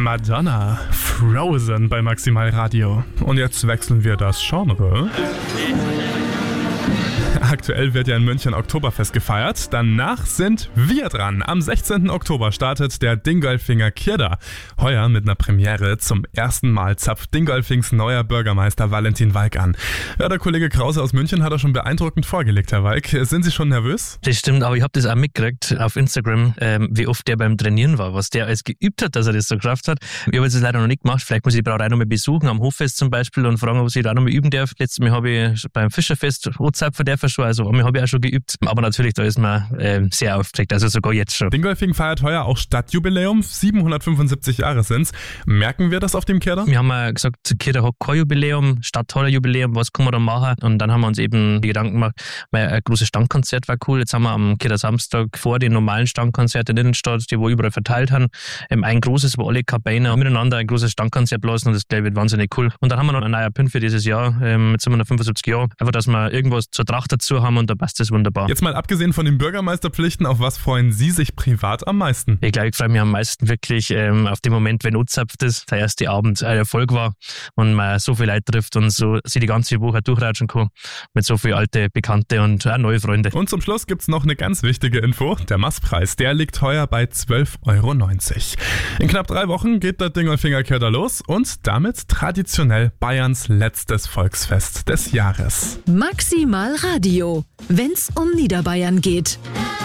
Madonna, Frozen bei Maximal Radio. Und jetzt wechseln wir das Genre. Aktuell wird ja in München Oktoberfest gefeiert. Danach sind wir dran. Am 16. Oktober startet der Dingolfinger Kirda. Heuer mit einer Premiere. Zum ersten Mal zapft Dingolfings neuer Bürgermeister Valentin Walk an. Ja, der Kollege Krause aus München hat er schon beeindruckend vorgelegt, Herr Walk. Sind Sie schon nervös? Das stimmt, aber ich habe das auch mitgekriegt auf Instagram, wie oft der beim Trainieren war, was der alles geübt hat, dass er das so geschafft hat. Ich habe das leider noch nicht gemacht. Vielleicht muss ich die Brauerei noch mal besuchen, am Hoffest zum Beispiel, und fragen, ob ich da noch mal üben darf. Letztes Mal habe ich beim Fischerfest O-Zapfen dürfen schon, also habe ich auch schon geübt. Aber natürlich, da ist man sehr aufgeregt, also sogar jetzt schon. Dingolfing feiert heuer auch Stadtjubiläum, 775 Jahre sind's. Merken wir das auf dem Kirda? Wir haben ja gesagt, Kirda hat kein Jubiläum, Stadthalle-Jubiläum, was kann man da machen? Und dann haben wir uns eben die Gedanken gemacht, weil ein großes Standkonzert war cool. Jetzt haben wir am Kirda Samstag vor den normalen Standkonzerten in der Innenstadt, die wo überall verteilt haben, ein großes, wo alle Kabiner miteinander ein großes Standkonzert lassen, und das, glaube ich, wird wahnsinnig cool. Und dann haben wir noch einen neuen Pin für dieses Jahr, mit 775 Jahren, einfach, dass wir irgendwas zur Tracht dazu haben, und da passt das wunderbar. Jetzt mal abgesehen von den Bürgermeisterpflichten, auf was freuen Sie sich privat am meisten? Ich glaube, ich freue mich am meisten wirklich auf den Moment, wenn O-Zapft ist, der erste Abend ein Erfolg war und man so viele Leute trifft und so sie die ganze Woche durchratschen kann mit so vielen alte Bekannte und auch neue Freunde. Und zum Schluss gibt es noch eine ganz wichtige Info. Der Maßpreis, der liegt heuer bei 12,90 €. In knapp 3 Wochen geht der Dingolfinger Kirda los und damit traditionell Bayerns letztes Volksfest des Jahres. Maximal Radio, wenn's um Niederbayern geht.